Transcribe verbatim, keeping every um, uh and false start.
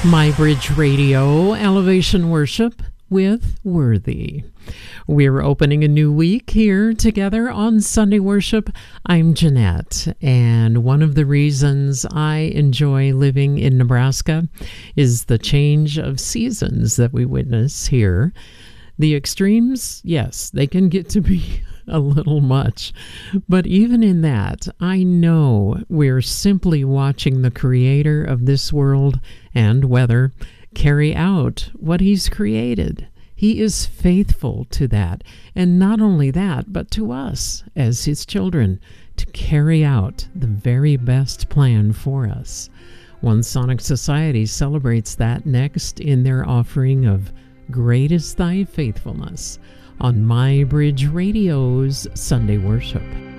My Bridge Radio, Elevation Worship with Worthy. We're opening a new week here together on Sunday Worship. I'm Jeanette, and one of the reasons I enjoy living in Nebraska is the change of seasons that we witness here. The extremes, yes, they can get to be a little much, but even in that, I know we're simply watching the creator of this world and weather carry out what he's created. He is faithful to that, and not only that, but to us as his children, to carry out the very best plan for us. One Sonic Society celebrates that next in their offering of Great is Thy Faithfulness on My Bridge Radio's Sunday Worship.